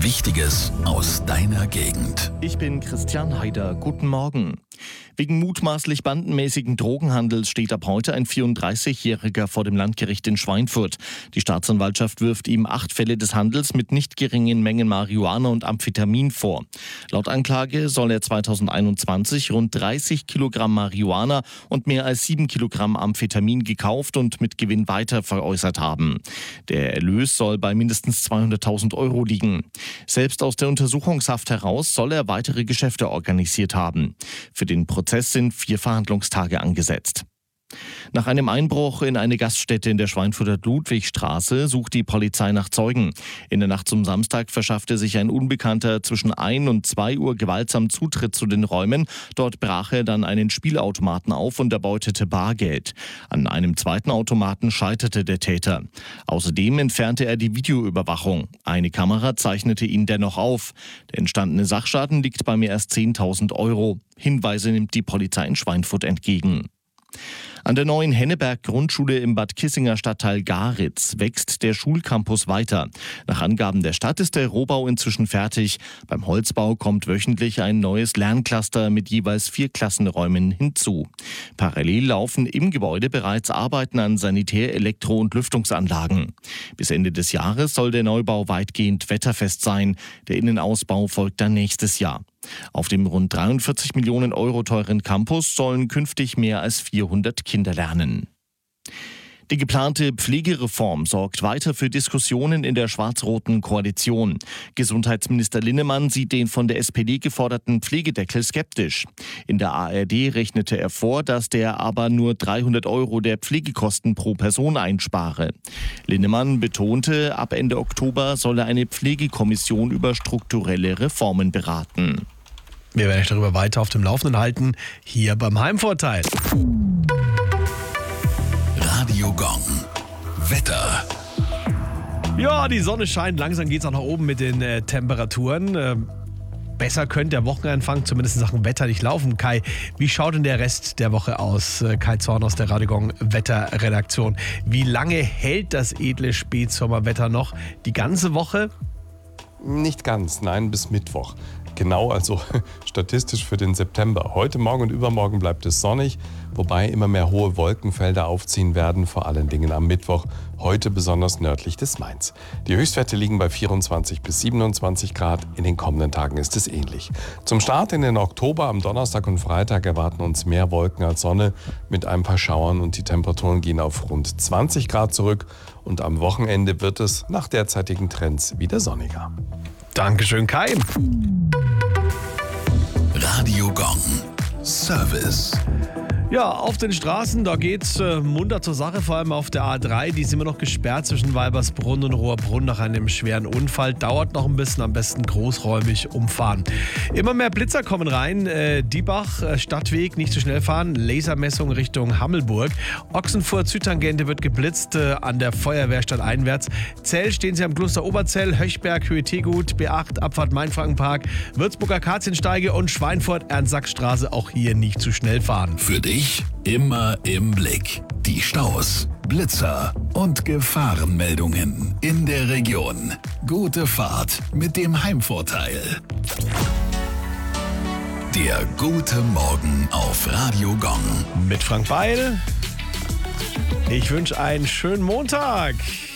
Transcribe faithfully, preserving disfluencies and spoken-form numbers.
Wichtiges aus deiner Gegend. Ich bin Christian Haider. Guten Morgen. Wegen mutmaßlich bandenmäßigen Drogenhandels steht ab heute ein vierunddreißigjähriger vor dem Landgericht in Schweinfurt. Die Staatsanwaltschaft wirft ihm acht Fälle des Handels mit nicht geringen Mengen Marihuana und Amphetamin vor. Laut Anklage soll er zweitausendeinundzwanzig rund dreißig Kilogramm Marihuana und mehr als sieben Kilogramm Amphetamin gekauft und mit Gewinn weiter veräußert haben. Der Erlös soll bei mindestens zweihunderttausend Euro liegen. Selbst aus der Untersuchungshaft heraus soll er weitere Geschäfte organisiert haben. Für den Prozess sind vier Verhandlungstage angesetzt. Nach einem Einbruch in eine Gaststätte in der Schweinfurter Ludwigstraße sucht die Polizei nach Zeugen. In der Nacht zum Samstag verschaffte sich ein Unbekannter zwischen ein und zwei Uhr gewaltsam Zutritt zu den Räumen. Dort brach er dann einen Spielautomaten auf und erbeutete Bargeld. An einem zweiten Automaten scheiterte der Täter. Außerdem entfernte er die Videoüberwachung. Eine Kamera zeichnete ihn dennoch auf. Der entstandene Sachschaden liegt bei mehr als zehntausend Euro. Hinweise nimmt die Polizei in Schweinfurt entgegen. An der neuen Henneberg-Grundschule im Bad Kissinger Stadtteil Garitz wächst der Schulcampus weiter. Nach Angaben der Stadt ist der Rohbau inzwischen fertig. Beim Holzbau kommt wöchentlich ein neues Lerncluster mit jeweils vier Klassenräumen hinzu. Parallel laufen im Gebäude bereits Arbeiten an Sanitär-, Elektro- und Lüftungsanlagen. Bis Ende des Jahres soll der Neubau weitgehend wetterfest sein. Der Innenausbau folgt dann nächstes Jahr. Auf dem rund dreiundvierzig Millionen Euro teuren Campus sollen künftig mehr als vierhundert Kinder lernen. Die geplante Pflegereform sorgt weiter für Diskussionen in der schwarz-roten Koalition. Gesundheitsminister Linnemann sieht den von der S P D geforderten Pflegedeckel skeptisch. In der A R D rechnete er vor, dass der aber nur dreihundert Euro der Pflegekosten pro Person einspare. Linnemann betonte, ab Ende Oktober solle eine Pflegekommission über strukturelle Reformen beraten. Wir werden euch darüber weiter auf dem Laufenden halten, hier beim Heimvorteil. Radio Gong. Wetter. Ja, die Sonne scheint, langsam geht es auch nach oben mit den äh, Temperaturen. Äh, besser könnte der Wochenanfang zumindest in Sachen Wetter nicht laufen. Kai, wie schaut denn der Rest der Woche aus? Äh, Kai Zorn aus der Radio Gong Wetterredaktion. Wie lange hält das edle Spätsommerwetter noch? Die ganze Woche? Nicht ganz, nein, bis Mittwoch. Genau, also statistisch für den September. Heute, morgen und übermorgen bleibt es sonnig, wobei immer mehr hohe Wolkenfelder aufziehen werden, vor allen Dingen am Mittwoch, heute besonders nördlich des Mains. Die Höchstwerte liegen bei vierundzwanzig bis siebenundzwanzig Grad, in den kommenden Tagen ist es ähnlich. Zum Start in den Oktober am Donnerstag und Freitag erwarten uns mehr Wolken als Sonne mit ein paar Schauern und die Temperaturen gehen auf rund zwanzig Grad zurück und am Wochenende wird es nach derzeitigen Trends wieder sonniger. Dankeschön, Kai. Radio Gong. Service. Ja, auf den Straßen, da geht's äh, munter zur Sache, vor allem auf der A drei. Die ist immer noch gesperrt zwischen Walbersbrunn und Rohrbrunn nach einem schweren Unfall. Dauert noch ein bisschen, am besten großräumig umfahren. Immer mehr Blitzer kommen rein. Äh, Diebach, äh, Stadtweg, nicht zu schnell fahren. Lasermessung Richtung Hammelburg. Ochsenfurt Südtangente wird geblitzt äh, an der Feuerwehrstadt einwärts. Zell stehen sie am Kloster Oberzell, Höchberg, Höhe Tegut, B acht, Abfahrt Mainfrankenpark, Würzburger Akaziensteige und Schweinfurt Ernst-Sachs-Straße. Auch hier nicht zu schnell fahren. Für dich immer im Blick. Die Staus, Blitzer und Gefahrenmeldungen in der Region. Gute Fahrt mit dem Heimvorteil. Der gute Morgen auf Radio Gong. Mit Frank Beil. Ich wünsche einen schönen Montag.